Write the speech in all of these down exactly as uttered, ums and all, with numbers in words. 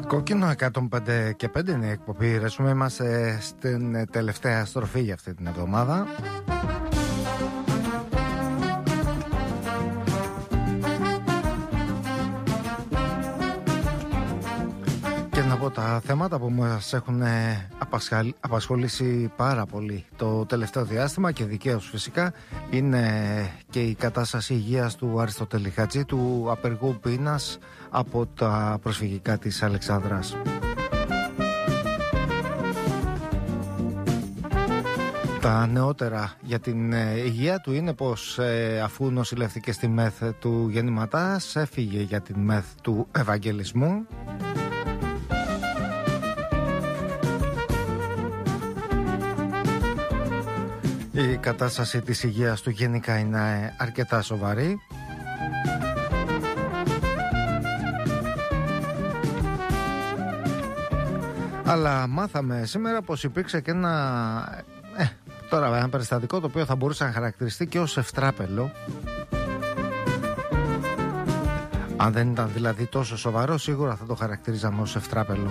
Κόκκινο εκατόν πέντε και πέντε είναι η εκπομπή. Ρεσούμε, είμαστε στην τελευταία στροφή για αυτή την εβδομάδα. Και να πω τα θέματα που μας έχουν απασχολήσει πάρα πολύ το τελευταίο διάστημα και δικαίως φυσικά είναι και η κατάσταση υγείας του Αριστοτέλη Χατζή, του απεργού πείνας από τα προσφυγικά της Αλεξάνδρας. Τα νεότερα για την υγεία του είναι πως ε, αφού νοσηλεύτηκε στη ΜΕΘ του γεννηματάς, έφυγε για την ΜΕΘ του Ευαγγελισμού. Η κατάσταση της υγείας του γενικά είναι αρκετά σοβαρή. Αλλά μάθαμε σήμερα πως υπήρξε και ένα, ε, τώρα ένα περιστατικό το οποίο θα μπορούσε να χαρακτηριστεί και ως ευτράπελο. Αν δεν ήταν δηλαδή τόσο σοβαρό, σίγουρα θα το χαρακτηρίζαμε ως ευτράπελο.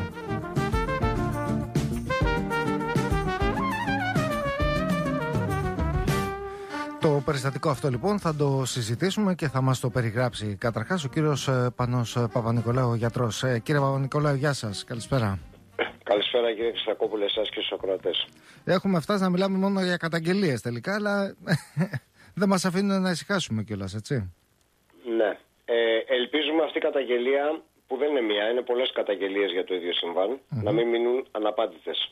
Το περιστατικό αυτό λοιπόν θα το συζητήσουμε και θα μας το περιγράψει καταρχάς ο κύριος Πανός Παπα-Νικολάου, γιατρός. Ε, κύριε Παπα-Νικολάου, γεια σας, καλησπέρα. Καλησπέρα κύριε Χριστακόπουλε, εσάς και στους ακροατές. Έχουμε φτάσει να μιλάμε μόνο για καταγγελίες τελικά, αλλά δεν μας αφήνουν να ησυχάσουμε κιόλας, έτσι. Ναι. Ε, ελπίζουμε αυτή η καταγγελία, που δεν είναι μία, είναι πολλές καταγγελίες για το ίδιο συμβάν, mm-hmm. να μην μείνουν αναπάντητες.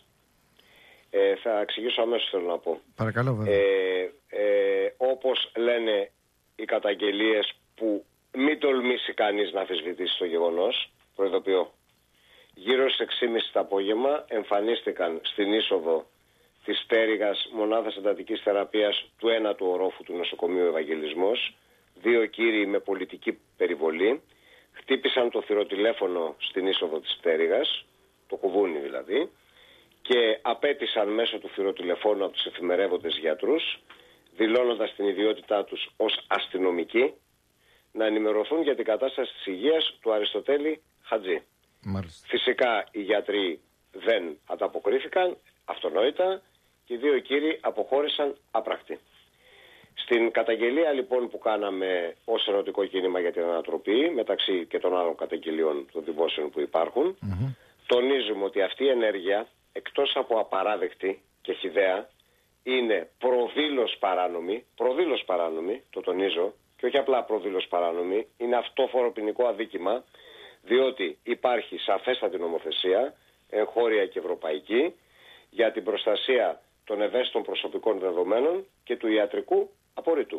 Ε, θα εξηγήσω αμέσως, θέλω να πω. Παρακαλώ, βέβαια. Ε, ε, όπως λένε οι καταγγελίες, που μην τολμήσει κανείς να αμφισβητήσει το γεγονός, προειδοποιώ. Γύρω στις έξι και μισή το απόγευμα εμφανίστηκαν στην είσοδο της Στέριγας μονάδας εντατικής θεραπείας του ένατου ορόφου του νοσοκομείου Ευαγγελισμός δύο κύριοι με πολιτική περιβολή. Χτύπησαν το θυροτηλέφωνο στην είσοδο της Στέριγας, το κουβούνι δηλαδή, και απέτησαν μέσω του θυροτηλεφώνου από τους εφημερεύοντες γιατρούς, δηλώνοντας την ιδιότητά τους ως αστυνομικοί, να ενημερωθούν για την κατάσταση της υγείας του Αριστοτέλη Χατζή. Μάλιστα. Φυσικά οι γιατροί δεν ανταποκρίθηκαν, αυτονόητα, και οι δύο κύριοι αποχώρησαν άπρακτοι. Στην καταγγελία λοιπόν που κάναμε ως ερωτικό κίνημα για την ανατροπή, μεταξύ και των άλλων καταγγελιών των δημόσιων που υπάρχουν, mm-hmm. τονίζουμε ότι αυτή η ενέργεια, εκτός από απαράδεκτη και χυδαία, είναι προδήλως παράνομη, προδήλως παράνομη, το τονίζω, και όχι απλά προδήλως παράνομη, είναι αυτόφορο ποινικό αδίκημα, διότι υπάρχει σαφέστατη νομοθεσία, εγχώρια και ευρωπαϊκή, για την προστασία των ευαίσθητων προσωπικών δεδομένων και του ιατρικού απορρίτου.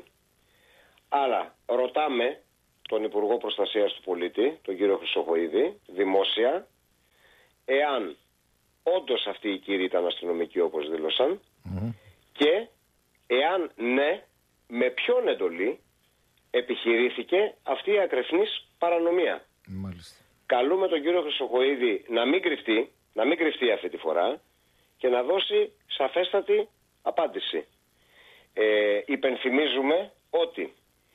Άρα, ρωτάμε τον Υπουργό Προστασίας του Πολίτη, τον κύριο Χρυσοχοΐδη, δημόσια, εάν όντως αυτοί οι κύριοι ήταν αστυνομικοί όπως δήλωσαν, mm-hmm. και εάν ναι, με ποιον εντολή επιχειρήθηκε αυτή η ακρεφνής παρανομία. Μάλιστα. Καλούμε τον κύριο Χρυσοχοΐδη να μην κρυφτεί, να μην κρυφτεί αυτή τη φορά και να δώσει σαφέστατη απάντηση. Ε, υπενθυμίζουμε ότι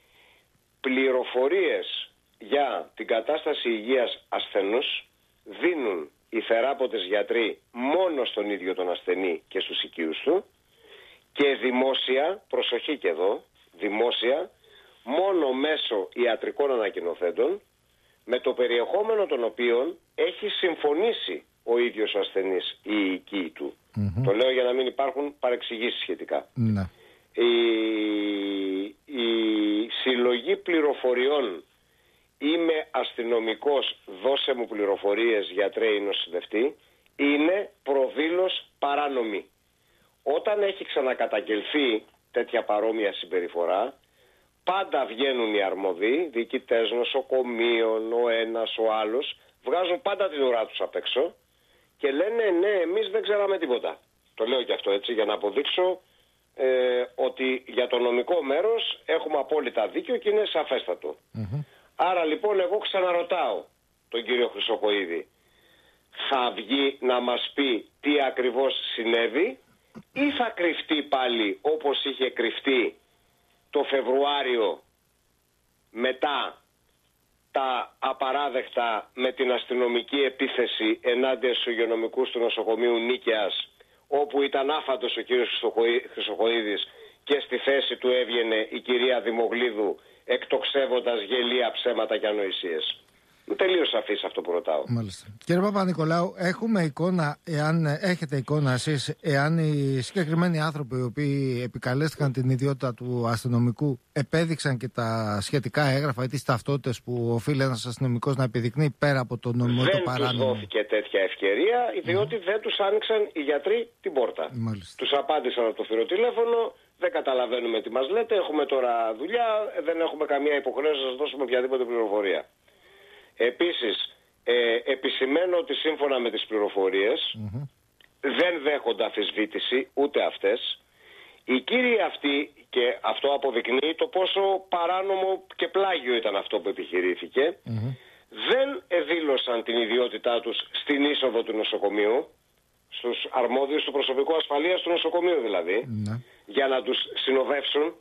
πληροφορίες για την κατάσταση υγείας ασθενούς δίνουν οι θεράποντες γιατροί μόνο στον ίδιο τον ασθενή και στους οικείους του, και δημόσια, προσοχή και εδώ, δημόσια, μόνο μέσω ιατρικών ανακοινοθέντων, με το περιεχόμενο των οποίων έχει συμφωνήσει ο ίδιος ο ασθενής ή η οικοί του. Mm-hmm. Το λέω για να μην υπάρχουν παρεξηγήσεις σχετικά. Mm-hmm. Η, η συλλογή πληροφοριών, είμαι αστυνομικός, δώσε μου πληροφορίες γιατρέ ή νοσηλευτή, είναι προδήλως παράνομη. Όταν έχει ξανακαταγγελθεί τέτοια παρόμοια συμπεριφορά, πάντα βγαίνουν οι αρμοδοί, διοικητές νοσοκομείων, ο ένας, ο άλλος, βγάζουν πάντα την ουρά τους απ' έξω και λένε ναι, εμείς δεν ξέραμε τίποτα. Το λέω και αυτό έτσι για να αποδείξω ε, ότι για το νομικό μέρος έχουμε απόλυτα δίκιο και είναι σαφέστατο. Mm-hmm. Άρα λοιπόν εγώ ξαναρωτάω τον κύριο Χρυσοχοΐδη, θα βγει να μας πει τι ακριβώς συνέβη ή θα κρυφτεί πάλι όπως είχε κρυφτεί το Φεβρουάριο μετά τα απαράδεκτα με την αστυνομική επίθεση ενάντια στους υγειονομικούς του νοσοκομείου Νίκαιας, όπου ήταν άφαντος ο κύριος Χρυσοχοΐδης και στη θέση του έβγαινε η κυρία Δημογλίδου εκτοξεύοντας γελία, ψέματα και ανοησίες. Τελείως σαφής αυτό που ρωτάω. Μάλιστα. Κύριε Παπα-Νικολάου, έχουμε εικόνα, εάν έχετε εικόνα εσείς, εάν οι συγκεκριμένοι άνθρωποι οι οποίοι επικαλέστηκαν την ιδιότητα του αστυνομικού επέδειξαν και τα σχετικά έγγραφα ή τις ταυτότητες που οφείλει ένας αστυνομικός να επιδεικνύει πέρα από το νομικό ή το παράνομο? Δεν τους δόθηκε τέτοια ευκαιρία, διότι mm. δεν τους άνοιξαν οι γιατροί την πόρτα. Μάλιστα. Τους απάντησαν από το θηροτηλέφωνο, δεν καταλαβαίνουμε τι μας λέτε, έχουμε τώρα δουλειά, δεν έχουμε καμία υποχρέωση να σας δώσουμε οποιαδήποτε πληροφορία. Επίσης, ε, επισημαίνω ότι σύμφωνα με τις πληροφορίες mm-hmm. δεν δέχονται αμφισβήτηση ούτε αυτές. Οι κύριοι αυτοί, και αυτό αποδεικνύει το πόσο παράνομο και πλάγιο ήταν αυτό που επιχειρήθηκε, mm-hmm. δεν δήλωσαν την ιδιότητά τους στην είσοδο του νοσοκομείου, στους αρμόδιους του προσωπικού ασφαλείας του νοσοκομείου δηλαδή, mm-hmm. για να τους συνοδεύσουν,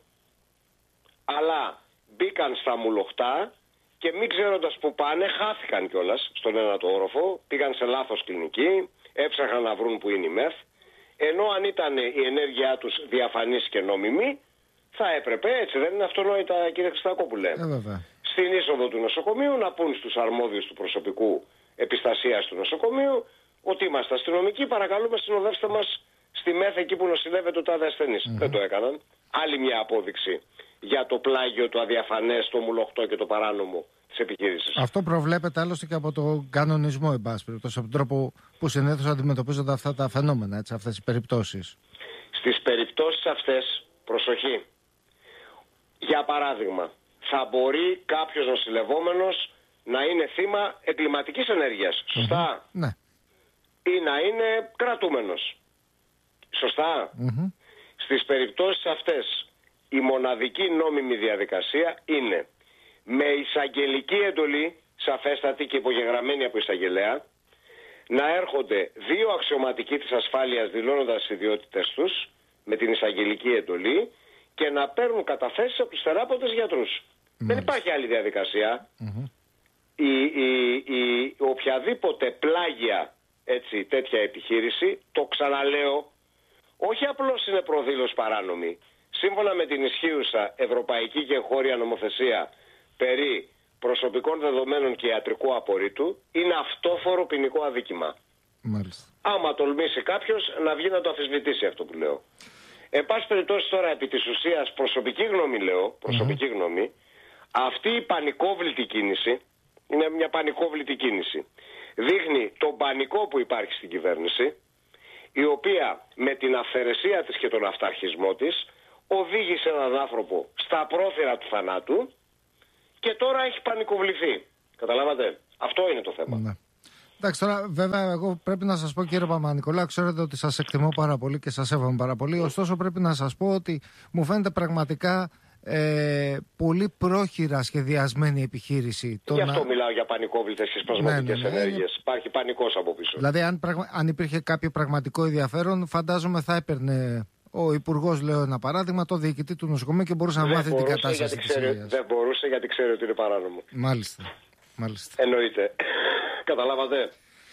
αλλά μπήκαν στα μουλοχτά και μην ξέροντας που πάνε, χάθηκαν κιόλας στον ένατο όροφο, πήγαν σε λάθος κλινική, έψαχναν να βρουν που είναι η ΜΕΘ, ενώ αν ήταν η ενέργειά τους διαφανής και νόμιμη, θα έπρεπε, έτσι δεν είναι αυτονόητα κύριε Χριστακόπουλε, ε, στην είσοδο του νοσοκομείου να πούν στους αρμόδιους του προσωπικού επιστασίας του νοσοκομείου ότι είμαστε αστυνομικοί, παρακαλούμε συνοδεύστε μας στη ΜΕΘ εκεί που νοσηλεύεται ο τάδε ασθενής. Mm-hmm. Δεν το έκαναν. Άλλη μια απόδειξη για το πλάγιο, το αδιαφανές, το μουλοχτό και το παράνομο της επιχείρησης. Αυτό προβλέπεται άλλωστε και από τον κανονισμό, εν πάση περιπτώσει, από τον τρόπο που συνήθως αντιμετωπίζονται αυτά τα φαινόμενα, έτσι, αυτές οι περιπτώσεις. Στις περιπτώσεις αυτές, προσοχή. Για παράδειγμα, θα μπορεί κάποιος νοσηλευόμενος να είναι θύμα εγκληματικής ενέργειας. Σωστά. Mm-hmm. Ναι. Ή να είναι κρατούμενος. Σωστά. Mm-hmm. Στις περιπτώσεις αυτές, η μοναδική νόμιμη διαδικασία είναι με εισαγγελική εντολή, σαφέστατη και υπογεγραμμένη από εισαγγελέα, να έρχονται δύο αξιωματικοί της ασφάλειας δηλώνοντας τις ιδιότητες τους με την εισαγγελική εντολή και να παίρνουν καταθέσεις από τους θεράποντες γιατρούς. Mm-hmm. Δεν υπάρχει άλλη διαδικασία. Mm-hmm. Η, η, η, οποιαδήποτε πλάγια, έτσι, τέτοια επιχείρηση, το ξαναλέω, όχι απλώς είναι προδήλωση παράνομη. Σύμφωνα με την ισχύουσα ευρωπαϊκή και εγχώρια νομοθεσία περί προσωπικών δεδομένων και ιατρικού απορρίτου, είναι αυτόφορο ποινικό αδίκημα. Μάλιστα. Άμα τολμήσει κάποιος να βγει να το αμφισβητήσει αυτό που λέω. Εν πάση περιπτώσει τώρα, επί της ουσίας, προσωπική γνώμη λέω, προσωπική mm-hmm. γνώμη, αυτή η πανικόβλητη κίνηση, είναι μια πανικόβλητη κίνηση, δείχνει τον πανικό που υπάρχει στην κυβέρνηση, η οποία με την αυθαιρεσία της και τον αυταρχισμό της οδήγησε έναν άνθρωπο στα πρόθυρα του θανάτου και τώρα έχει πανικοβληθεί. Καταλάβατε. Αυτό είναι το θέμα. Ναι. Εντάξει, τώρα βέβαια εγώ πρέπει να σας πω, κύριε Παπα-Νικολάου, ξέρετε ότι σας εκτιμώ πάρα πολύ και σας σέβομαι πάρα πολύ, ωστόσο πρέπει να σας πω ότι μου φαίνεται πραγματικά ε, πολύ πρόχειρα σχεδιασμένη επιχείρηση. Γι' αυτό να... μιλάω για πανικόβλητες και σπασμωδικές ναι, ναι, ναι, ενέργειες. Ναι. Υπάρχει πανικός από πίσω. Δηλαδή αν, πραγμα... αν υπήρχε κάποιο πραγματικό ενδιαφέρον, φαντάζομαι θα έπαιρνε ο Υπουργός, λέω ένα παράδειγμα, το διοικητή του νοσοκομείου και μπορούσε να δεν μάθει την κατάσταση της υγείας. Δεν μπορούσε γιατί ξέρει ότι είναι παράνομο. Μάλιστα. Μάλιστα. Εννοείται. Καταλάβατε.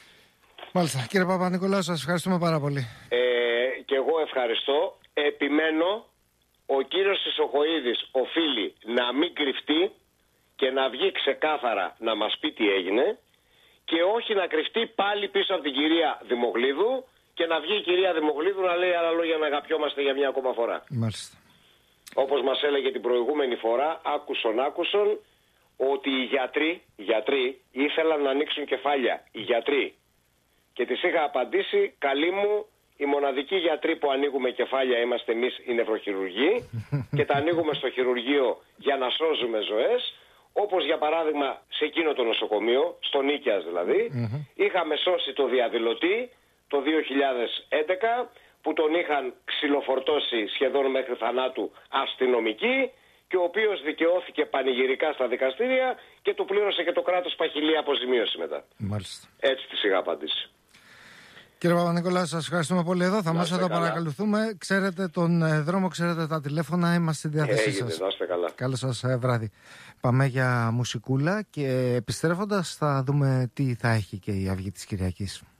Μάλιστα. Κύριε Παπα-Νικολάου, σας ευχαριστούμε πάρα πολύ. Ε, και εγώ ευχαριστώ. Επιμένω, ο κύριος Χρυσοχοΐδης οφείλει να μην κρυφτεί και να βγει ξεκάθαρα να μας πει τι έγινε και όχι να κρυφτεί πάλι πίσω από την κυρία Δημογλίδου και να βγει η κυρία Δημογλίδου να λέει άλλα λόγια να αγαπιόμαστε για μια ακόμα φορά. Μάλιστα. Όπως μας έλεγε την προηγούμενη φορά, άκουσον άκουσον, ότι οι γιατροί, οι γιατροί ήθελαν να ανοίξουν κεφάλια. Οι γιατροί. Και της είχα απαντήσει, καλή μου, οι μοναδικοί γιατροί που ανοίγουμε κεφάλια είμαστε εμείς οι νευροχειρουργοί και τα ανοίγουμε στο χειρουργείο για να σώζουμε ζωές. Όπως για παράδειγμα σε εκείνο το νοσοκομείο, στο Νίκαιας δηλαδή, mm-hmm. είχαμε σώσει το διαδηλωτή το δύο χιλιάδες έντεκα που τον είχαν ξυλοφορτώσει σχεδόν μέχρι θανάτου αστυνομικοί και ο οποίος δικαιώθηκε πανηγυρικά στα δικαστήρια και του πλήρωσε και το κράτος παχυλή αποζημίωση μετά. Μάλιστα. Έτσι της είχα απαντήσει. Κύριε Παπα-Νικολάου, σας ευχαριστούμε πολύ εδώ. Θα μας εδώ παρακολουθούμε. Ξέρετε τον ε, δρόμο, ξέρετε τα τηλέφωνα. Είμαστε στη διάθεσή Έγινε, σας. να είστε καλά. Καλό σας ε, βράδυ. Πάμε για μουσικούλα και επιστρέφοντας θα δούμε τι θα έχει και η Αυγή της Κυριακής.